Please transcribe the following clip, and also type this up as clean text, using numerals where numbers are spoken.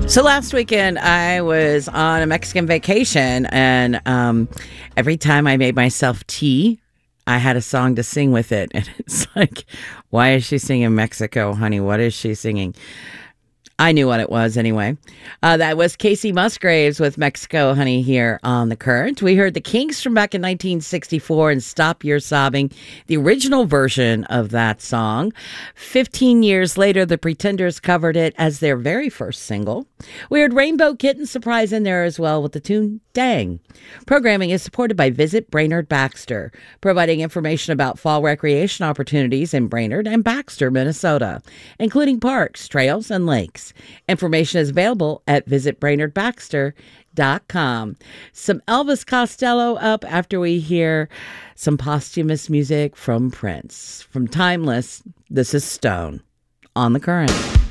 So last weekend, I was on a Mexican vacation, and every time I made myself tea, I had a song to sing with it. And it's like, why is she singing Mexico, honey? What is she singing? I knew what it was anyway. That was Casey Musgraves with Mexico, Honey, here on The Current. We heard the Kinks from back in 1964 and Stop Your Sobbing, the original version of that song. 15 years later, the Pretenders covered it as their very first single. We heard Rainbow Kitten surprise in there as well with the tune Dang. Programming is supported by Visit Brainerd Baxter, providing information about fall recreation opportunities in Brainerd and Baxter, Minnesota, including parks, trails, and lakes. Information is available at visitbrainerdbaxter.com. Some Elvis Costello up after we hear some posthumous music from Prince. From Timeless, this is Stone on The Current.